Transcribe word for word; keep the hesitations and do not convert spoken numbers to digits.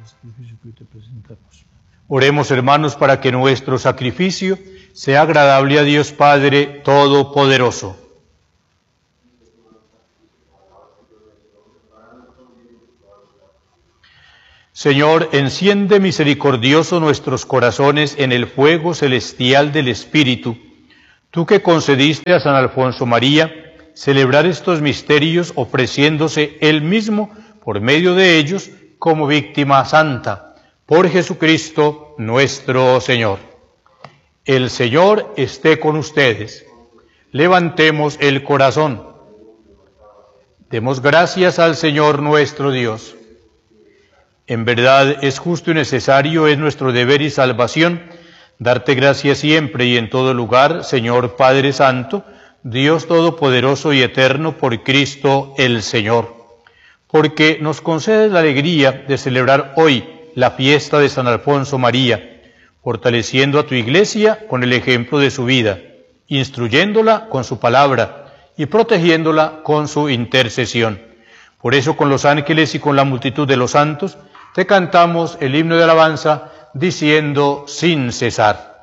sacrificio que hoy te presentamos. Oremos, hermanos, para que nuestro sacrificio sea agradable a Dios Padre Todopoderoso. Señor, enciende misericordioso nuestros corazones en el fuego celestial del Espíritu. Tú que concediste a San Alfonso María celebrar estos misterios ofreciéndose él mismo por medio de ellos como víctima santa, por Jesucristo nuestro Señor. El Señor esté con ustedes. Levantemos el corazón. Demos gracias al Señor nuestro Dios. En verdad es justo y necesario, es nuestro deber y salvación, darte gracias siempre y en todo lugar, Señor Padre Santo, Dios Todopoderoso y Eterno, por Cristo el Señor, porque nos concedes la alegría de celebrar hoy la fiesta de San Alfonso María, fortaleciendo a tu Iglesia con el ejemplo de su vida, instruyéndola con su palabra y protegiéndola con su intercesión. Por eso, con los ángeles y con la multitud de los santos, te cantamos el himno de alabanza, diciendo sin cesar.